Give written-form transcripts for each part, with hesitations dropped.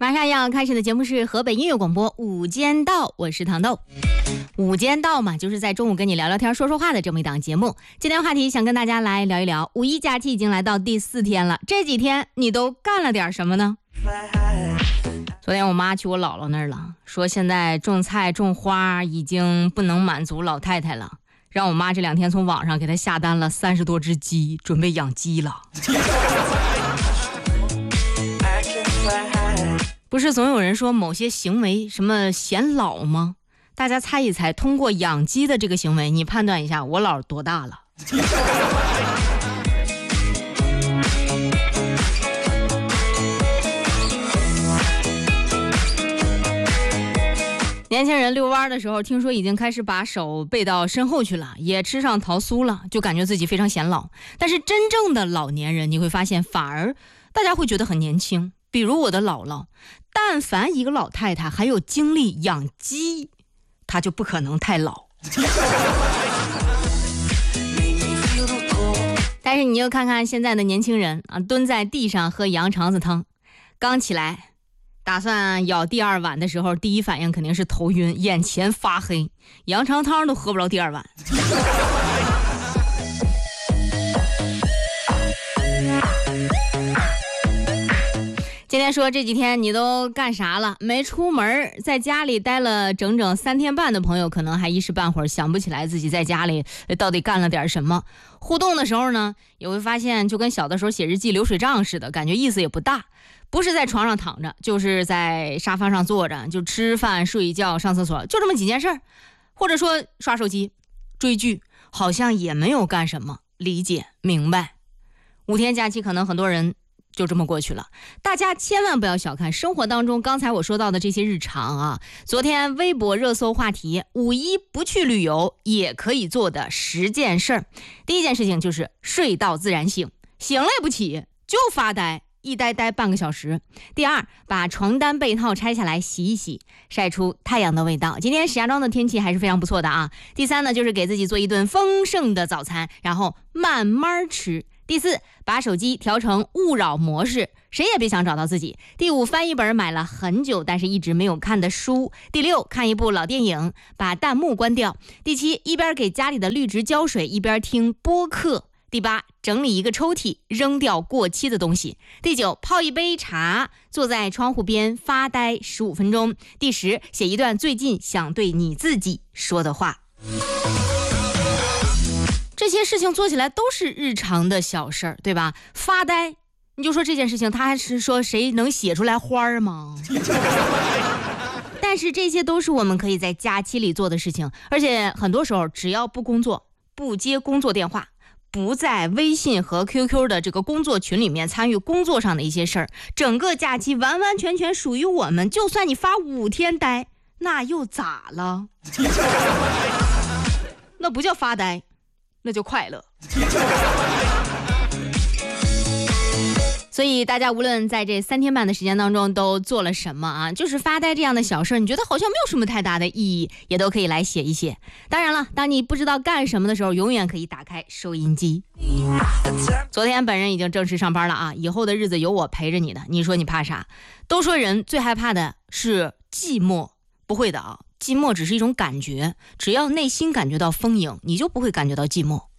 马上要开始的节目是河北音乐广播午间道，我是糖豆。午间道嘛，就是在中午跟你聊聊天说说话的这么一档节目。今天话题想跟大家来聊一聊，五一假期已经来到第4天了，这几天你都干了点什么呢？昨天我妈去我姥姥那儿了，说现在种菜种花已经不能满足老太太了，让我妈这2天从网上给她下单了30多只鸡，准备养鸡了。不是总有人说某些行为什么显老吗？大家猜一猜，通过养鸡的这个行为，你判断一下我姥多大了？年轻人遛弯的时候，听说已经开始把手背到身后去了，也吃上桃酥了，就感觉自己非常显老。但是真正的老年人，你会发现反而大家会觉得很年轻。比如我的姥姥，但凡一个老太太还有精力养鸡，她就不可能太老。但是你又看看现在的年轻人啊，蹲在地上喝羊肠子汤，刚起来打算舀第2碗的时候，第一反应肯定是头晕，眼前发黑，羊肠汤都喝不着第2碗。今天说这几天你都干啥了？没出门，在家里待了整整3天半的朋友，可能还一时半会儿想不起来自己在家里到底干了点什么。互动的时候呢，也会发现就跟小的时候写日记流水账似的，感觉意思也不大。不是在床上躺着，就是在沙发上坐着，就吃饭睡觉上厕所，就这么几件事儿。或者说刷手机追剧，好像也没有干什么。理解明白，5天假期可能很多人就这么过去了。大家千万不要小看生活当中刚才我说到的这些日常啊。昨天微博热搜话题，5一不去旅游也可以做的10件事儿。第一件事情就是睡到自然醒，醒了也不起，就发呆，一呆半个小时。第2，把床单被套拆下来洗一洗，晒出太阳的味道。今天石家庄的天气还是非常不错的啊。第3呢，就是给自己做一顿丰盛的早餐，然后慢慢吃。第4，把手机调成勿扰模式，谁也别想找到自己。第5，翻一本买了很久但是一直没有看的书。第6，看一部老电影，把弹幕关掉。第7，一边给家里的绿植浇水，一边听播客。第8，整理一个抽屉，扔掉过期的东西。第9，泡一杯茶，坐在窗户边发呆15分钟。第10，写一段最近想对你自己说的话。这些事情做起来都是日常的小事儿，对吧？发呆，你就说这件事情，他还是说谁能写出来花吗？但是这些都是我们可以在假期里做的事情，而且很多时候只要不工作，不接工作电话，不在微信和 QQ 的这个工作群里面参与工作上的一些事儿，整个假期完完全全属于我们。就算你发5天呆，那又咋了？那不叫发呆，那就快乐。所以大家无论在这3天半的时间当中都做了什么啊，就是发呆这样的小事，你觉得好像没有什么太大的意义，也都可以来写一写。当然了，当你不知道干什么的时候，永远可以打开收音机。昨天本人已经正式上班了啊，以后的日子有我陪着你的，你说你怕啥？都说人最害怕的是寂寞，不会的啊，寂寞只是一种感觉，只要内心感觉到丰盈，你就不会感觉到寂寞。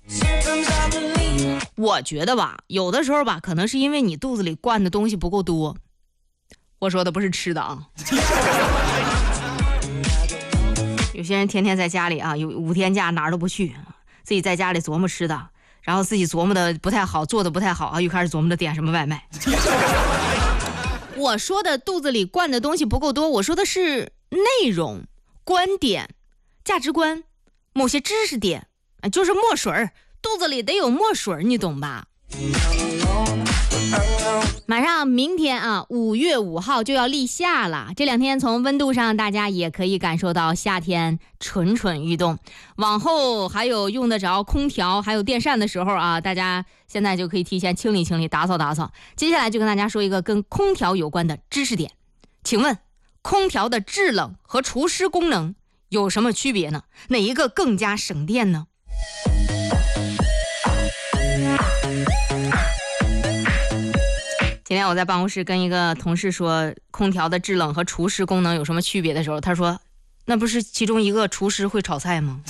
我觉得吧，有的时候吧，可能是因为你肚子里灌的东西不够多。我说的不是吃的啊。有些人天天在家里啊，有5天假哪儿都不去，自己在家里琢磨吃的，然后自己琢磨的不太好，做的不太好啊，又开始琢磨着点什么外卖。我说的肚子里灌的东西不够多，我说的是内容、观点、价值观、某些知识点，就是墨水儿。肚子里得有墨水，你懂吧？马上明天啊，5月5号就要立夏了。这2天从温度上，大家也可以感受到夏天蠢蠢欲动。往后还有用得着空调还有电扇的时候啊，大家现在就可以提前清理清理，打扫打扫。接下来就跟大家说一个跟空调有关的知识点。请问空调的制冷和除湿功能有什么区别呢？哪一个更加省电呢？ 今天我在办公室跟一个同事说空调的制冷和除湿功能有什么区别的时候，他说那不是其中一个除湿会炒菜吗？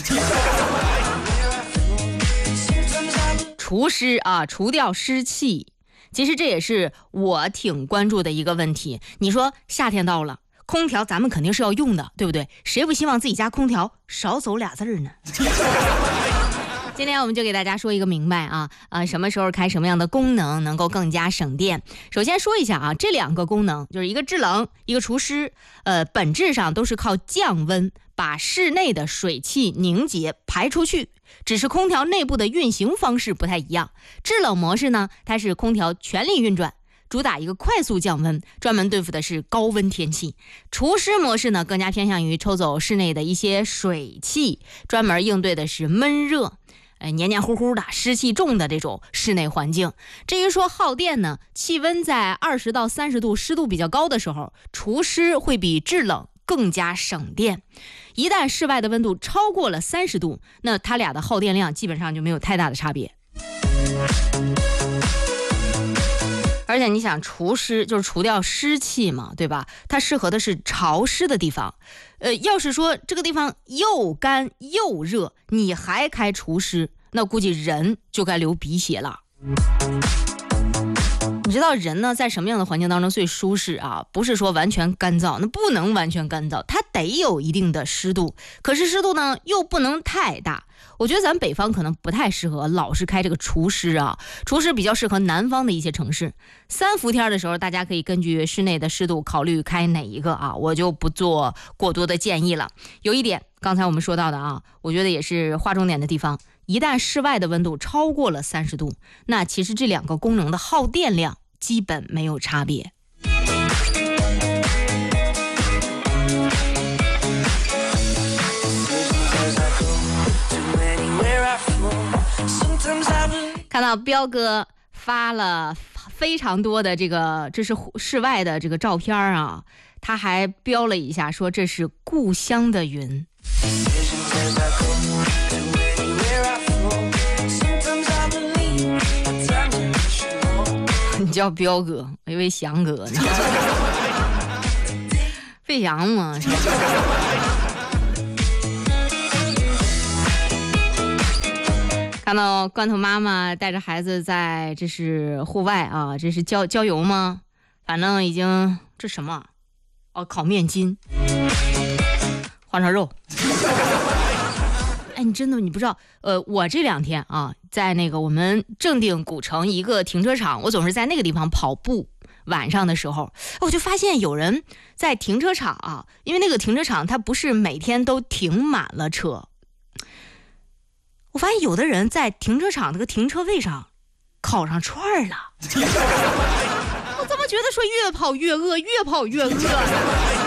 除湿啊，除掉湿气，其实这也是我挺关注的一个问题。你说夏天到了，空调咱们肯定是要用的，对不对？谁不希望自己家空调少走俩字呢？今天我们就给大家说一个明白啊，什么时候开什么样的功能能够更加省电。首先说一下啊，这两个功能就是一个制冷，一个除湿，本质上都是靠降温把室内的水汽凝结排出去，只是空调内部的运行方式不太一样。制冷模式呢，它是空调全力运转，主打一个快速降温，专门对付的是高温天气。除湿模式呢，更加偏向于抽走室内的一些水汽，专门应对的是闷热黏黏糊糊的湿气重的这种室内环境。至于说耗电呢，气温在20到30度湿度比较高的时候，除湿会比制冷更加省电。一旦室外的温度超过了30度，那它俩的耗电量基本上就没有太大的差别。而且你想除湿就是除掉湿气嘛，对吧？它适合的是潮湿的地方。要是说这个地方又干又热，你还开除湿，那估计人就该流鼻血了。你知道人呢在什么样的环境当中最舒适啊？不是说完全干燥，那不能完全干燥，它得有一定的湿度，可是湿度呢又不能太大。我觉得咱北方可能不太适合老是开这个除湿啊，除湿比较适合南方的一些城市。3伏天的时候，大家可以根据室内的湿度考虑开哪一个啊，我就不做过多的建议了。有一点刚才我们说到的啊，我觉得也是划重点的地方，一旦室外的温度超过了30度，那其实这两个功能的耗电量基本没有差别。看到彪哥发了非常多的这是室外的这个照片啊，他还标了一下说这是故乡的云。你叫彪哥，我以为翔哥呢。费翔嘛。看到罐头妈妈带着孩子在这是户外啊，这是郊游吗？反正已经这什么哦，烤面筋，花生肉。哎，你真的你不知道，我这2天啊，在那个我们正定古城一个停车场，我总是在那个地方跑步。晚上的时候，我就发现有人在停车场啊，因为那个停车场它不是每天都停满了车。我发现有的人在停车场那个停车位上烤上串了。我怎么觉得说越跑越饿，越跑越饿？